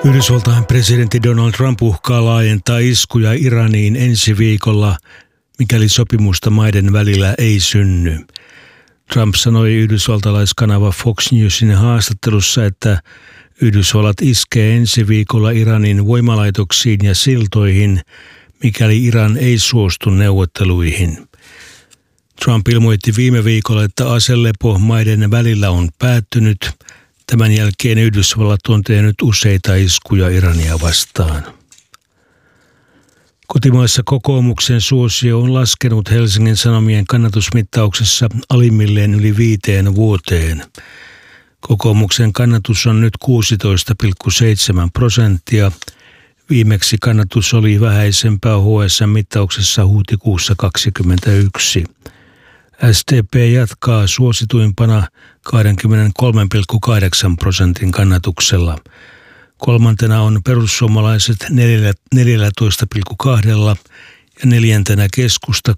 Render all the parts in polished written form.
Yhdysvaltain presidentti Donald Trump uhkaa laajentaa iskuja Iraniin ensi viikolla, mikäli sopimusta maiden välillä ei synny. Trump sanoi yhdysvaltalaiskanava Fox Newsin haastattelussa, että Yhdysvallat iskee ensi viikolla Iranin voimalaitoksiin ja siltoihin, mikäli Iran ei suostu neuvotteluihin. Trump ilmoitti viime viikolla, että aselepo maiden välillä on päättynyt. Tämän jälkeen Yhdysvallat on tehnyt useita iskuja Irania vastaan. Kotimaassa kokoomuksen suosio on laskenut Helsingin Sanomien kannatusmittauksessa alimmilleen yli 5 vuoteen. Kokoomuksen kannatus on nyt 16,7%. Viimeksi kannatus oli vähäisempää HSM-mittauksessa huhtikuussa 2021. SDP jatkaa suosituimpana 23,8% kannatuksella. Kolmantena on perussuomalaiset 14,2% ja neljäntenä keskusta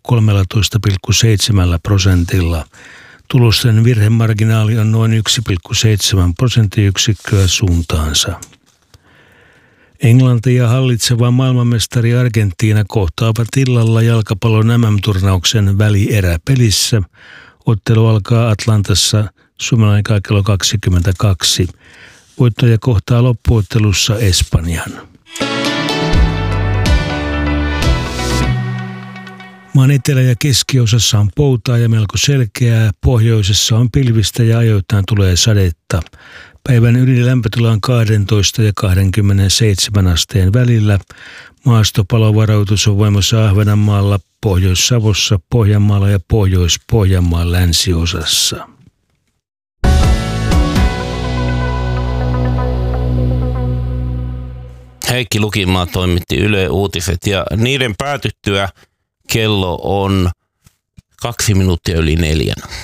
13,7%. Tulosten virhemarginaali on noin 1,7 prosenttiyksikköä suuntaansa. Englanti ja hallitseva maailmanmestari Argentiina kohtaavat illalla jalkapallon MM-turnauksen välieräpelissä. Ottelu alkaa Atlantassa Suomen aikaa kello 22. Voittaja kohtaa loppuottelussa Espanjan. Maan etelä- ja keskiosassa on poutaa ja melko selkeää. Pohjoisessa on pilvistä ja ajoittain tulee sadetta. Päivän ylilämpötila on 12 ja 27 asteen välillä. Maastopalovaroitus on voimassa Ahvenanmaalla, Pohjois-Savossa, Pohjanmaalla ja Pohjois-Pohjanmaan länsiosassa. Heikki Lukimaa toimitti Yle Uutiset ja niiden päätyttyä kello on 2 minuuttia yli 4.